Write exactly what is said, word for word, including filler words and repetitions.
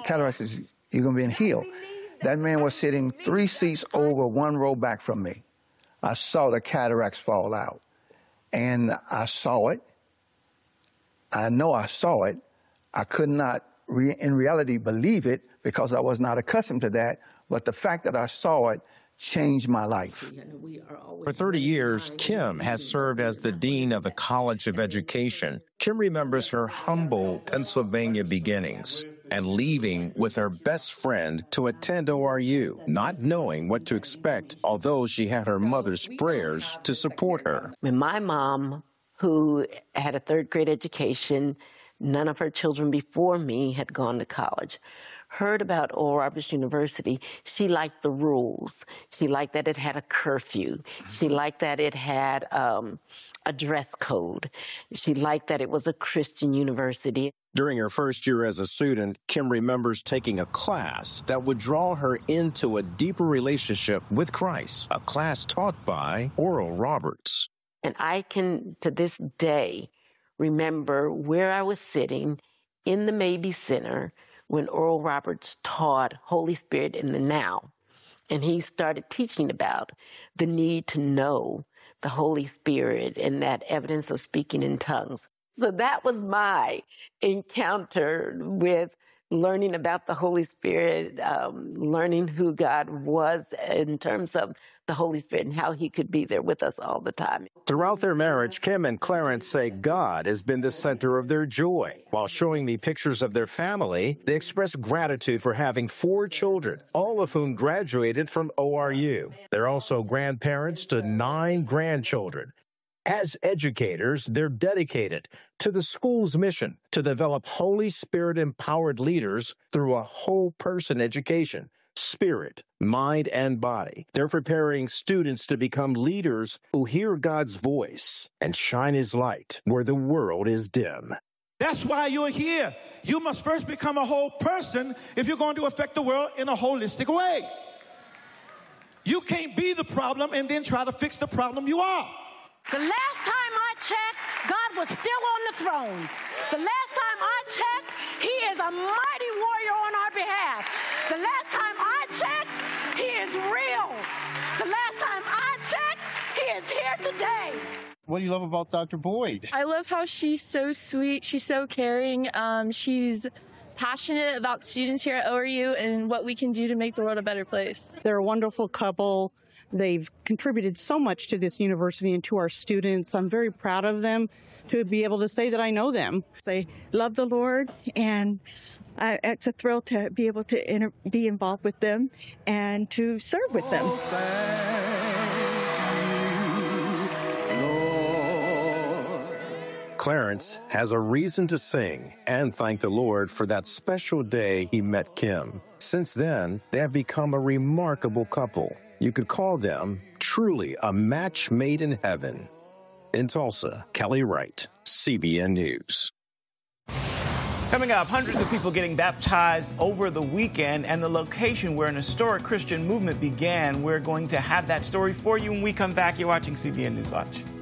cataracts is, you're going to be healed. That man was sitting three seats over, one row back from me. I saw the cataracts fall out. And I saw it. I know I saw it. I could not, re- in reality, believe it because I was not accustomed to that. But the fact that I saw it changed my life. For thirty years, Kim has served as the dean of the College of Education. Kim remembers her humble Pennsylvania beginnings and leaving with her best friend to attend O R U, not knowing what to expect, although she had her mother's prayers to support her. When my mom, who had a third grade education, none of her children before me had gone to college, heard about Oral Roberts University, she liked the rules. She liked that it had a curfew. She liked that it had um, a dress code. She liked that it was a Christian university. During her first year as a student, Kim remembers taking a class that would draw her into a deeper relationship with Christ, a class taught by Oral Roberts. And I can, to this day, remember where I was sitting in the Mabee Center when Oral Roberts taught Holy Spirit in the Now. And he started teaching about the need to know the Holy Spirit and that evidence of speaking in tongues. So that was my encounter with learning about the Holy Spirit, um, learning who God was in terms of the Holy Spirit and how he could be there with us all the time. Throughout their marriage, Kim and Clarence say God has been the center of their joy. While showing me pictures of their family, they express gratitude for having four children, all of whom graduated from O R U. They're also grandparents to nine grandchildren. As educators, they're dedicated to the school's mission to develop Holy Spirit-empowered leaders through a whole-person education, spirit, mind, and body. They're preparing students to become leaders who hear God's voice and shine his light where the world is dim. That's why you're here. You must first become a whole person if you're going to affect the world in a holistic way. You can't be the problem and then try to fix the problem you are. The last time I checked, God was still on the throne. The last time I checked, he is a mighty warrior on our behalf. The last time I checked, he is real. The last time I checked, he is here today. What do you love about Doctor Boyd? I love how she's so sweet. She's so caring. Um, she's passionate about students here at O R U and what we can do to make the world a better place. They're a wonderful couple. They've contributed so much to this university and to our students. I'm very proud of them to be able to say that I know them. They love the Lord, and I, it's a thrill to be able to inter- be involved with them and to serve with them. Clarence has a reason to sing and thank the Lord for that special day he met Kim. Since then, they have become a remarkable couple. You could call them truly a match made in heaven. In Tulsa, Kelly Wright, C B N News. Coming up, hundreds of people getting baptized over the weekend and the location where an historic Christian movement began. We're going to have that story for you when we come back. You're watching C B N News Watch.